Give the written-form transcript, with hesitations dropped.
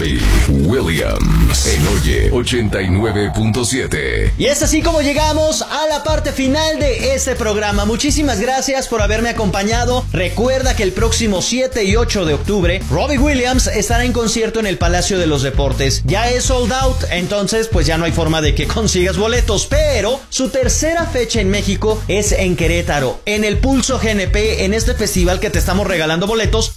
Robbie Williams en Oye 89.7. Y es así como llegamos a la parte final de este programa. Muchísimas gracias por haberme acompañado. Recuerda que el próximo 7 y 8 de octubre Robbie Williams estará en concierto en el Palacio de los Deportes. Ya es sold out, entonces pues ya no hay forma de que consigas boletos, pero su tercera fecha en México es en Querétaro, en el Pulso GNP, en este festival que te estamos regalando boletos